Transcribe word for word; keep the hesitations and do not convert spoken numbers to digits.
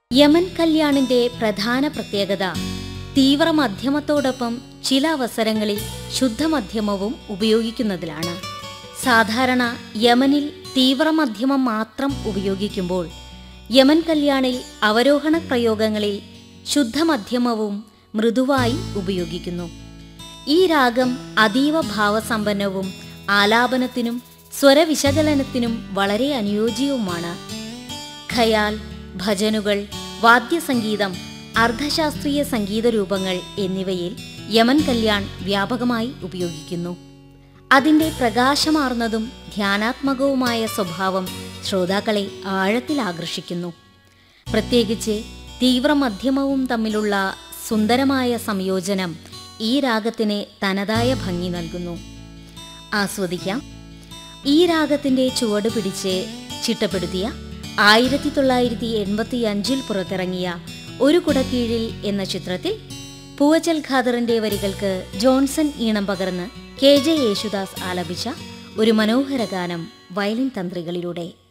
Yemen കല്യാണിന്റെ പ്രധാന പ്രത്യേകത തീവ്രമധ്യമത്തോടൊപ്പം ചില അവസരങ്ങളിൽ ശുദ്ധമധ്യമവും ഉപയോഗിക്കുന്നതിലാണ്. സാധാരണ യമനിൽ തീവ്രമധ്യമം മാത്രം ഉപയോഗിക്കുമ്പോൾ യമൻ കല്യാണിൽ അവരോഹണ പ്രയോഗങ്ങളിൽ ശുദ്ധമധ്യമവും മൃദുവായി ഉപയോഗിക്കുന്നു. ഈ രാഗം അതീവ ഭാവസമ്പന്നവും ആലാപനത്തിനും സ്വരവിശകലനത്തിനും വളരെ അനുയോജ്യവുമാണ്. ഖയാൽ, ഭജനുകൾ, വാദ്യസംഗീതം, അർദ്ധശാസ്ത്രീയ സംഗീത രൂപങ്ങൾ എന്നിവയിൽ യമൻ കല്യാൺ വ്യാപകമായി ഉപയോഗിക്കുന്നു. അതിൻ്റെ പ്രകാശമാർന്നതും ധ്യാനാത്മകവുമായ സ്വഭാവം ശ്രോതാക്കളെ ആഴത്തിൽ ആകർഷിക്കുന്നു. പ്രത്യേകിച്ച് തീവ്രമധ്യമവും തമ്മിലുള്ള സുന്ദരമായ സംയോജനം ഈ രാഗത്തിന് തനതായ ഭംഗി നൽകുന്നു. ആസ്വദിക്കാം. ഈ രാഗത്തിൻ്റെ ചുവട് പിടിച്ച് ചിട്ടപ്പെടുത്തിയ ആയിരത്തി തൊള്ളായിരത്തി എൺപത്തി അഞ്ചിൽ പുറത്തിറങ്ങിയ ഒരു കുടക്കീഴിൽ എന്ന ചിത്രത്തിൽ പൂവച്ചൽ ഖാദറിന്റെ വരികൾക്ക് ജോൺസൺ ഈണം പകർന്ന് കെ ജെ യേശുദാസ് ആലപിച്ച ഒരു മനോഹര ഗാനം വയലിൻ തന്ത്രികളിലൂടെ.